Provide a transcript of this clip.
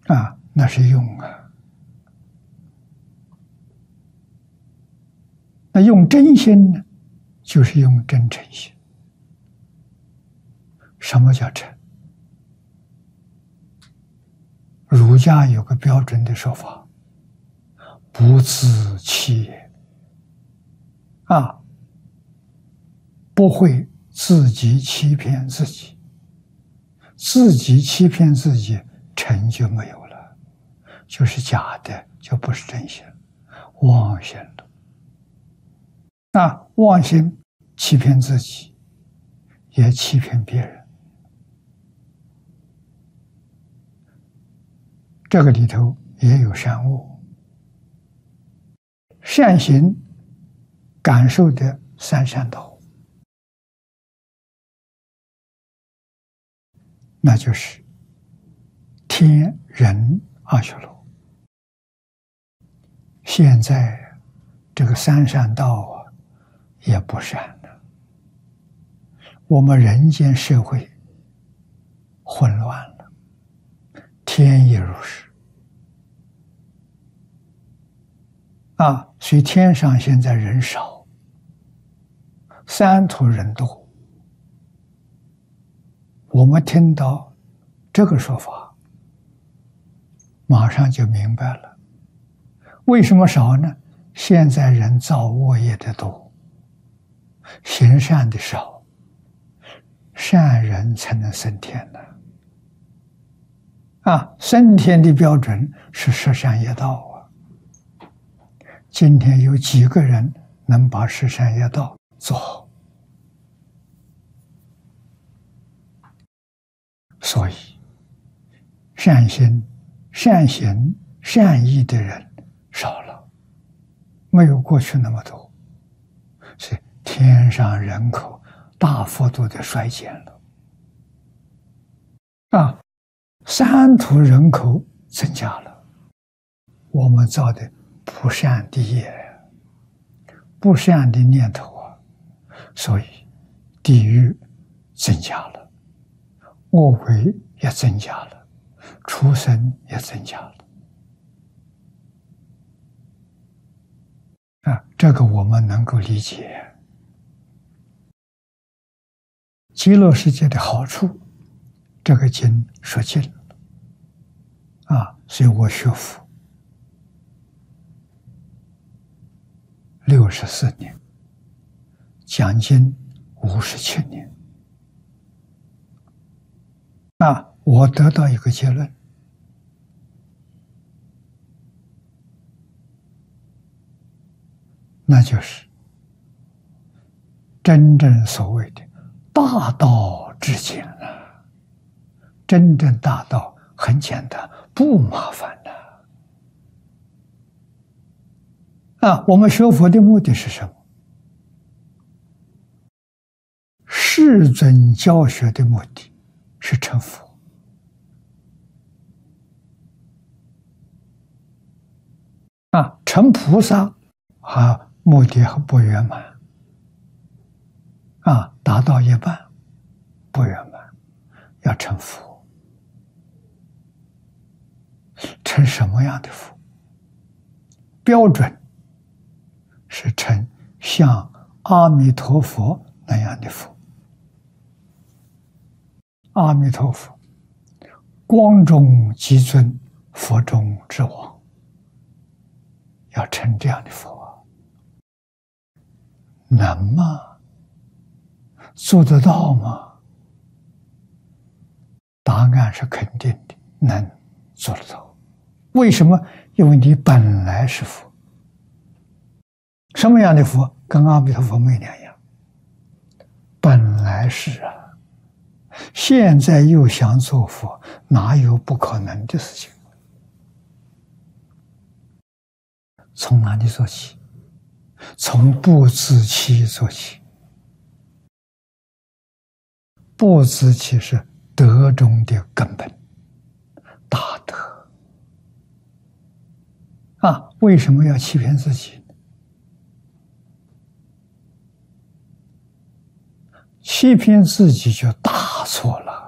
啊，那是用啊。那用真心呢，就是用真诚心。什么叫诚？儒家有个标准的说法：不自欺也。啊，不会自己欺骗自己，自己欺骗自己，诚就没有了，就是假的，就不是真心，妄心了。妄心欺骗自己，也欺骗别人。这个里头也有善恶，善行感受的三善道，那就是天人阿修罗。现在这个三善道啊，也不善了。我们人间社会混乱了，天也如是。所以天上现在人少，三途人多。我们听到这个说法，马上就明白了，为什么少呢？现在人造恶业的多，行善的少，善人才能升天呢。升天的标准是十善业道啊。今天有几个人能把十善业道做好？所以善心、善行、善意的人少了，没有过去那么多，所以天上人口大幅度的衰减了。三途人口增加了，我们造的不善的业，不善的念头啊，所以地狱增加了，恶鬼也增加了，畜生也增加了。这个我们能够理解。极乐世界的好处，这个经说尽了。所以我学佛64年，讲经57年。我得到一个结论，那就是真正所谓的大道至简啊，真正大道很简单，不麻烦的。我们学佛的目的是什么？世尊教学的目的是成佛。成菩萨目的还不圆满。达到一半不圆满，要成佛。成什么样的佛？标准是成像阿弥陀佛那样的佛。阿弥陀佛，光中极尊，佛中之王，要成这样的佛，能吗？做得到吗？答案是肯定的，能做得到。为什么？因为你本来是佛。什么样的佛？跟阿弥陀佛没两样，本来是啊。现在又想做佛，哪有不可能的事情？从哪里做起？从不自欺做起。不自欺是德中的根本，大德。为什么要欺骗自己？欺骗自己就大错了。